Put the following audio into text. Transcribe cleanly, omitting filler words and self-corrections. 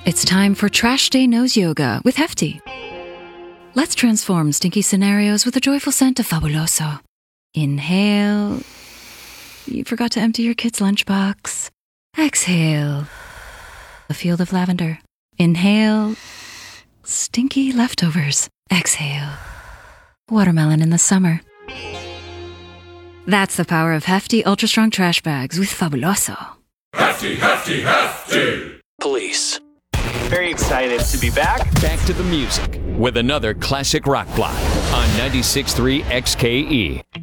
It's time for Trash Day Nose Yoga with Hefty. Let's transform stinky scenarios with the joyful scent of Fabuloso. Inhale. You forgot to empty your kid's lunchbox. Exhale. A field of lavender. Inhale. Stinky leftovers. Exhale. Watermelon in the summer. That's the power of Hefty Ultra Strong Trash Bags with Fabuloso. Hefty, hefty, hefty! Police. Very excited to be back. Back to the music with another classic rock block on 96.3 XKE.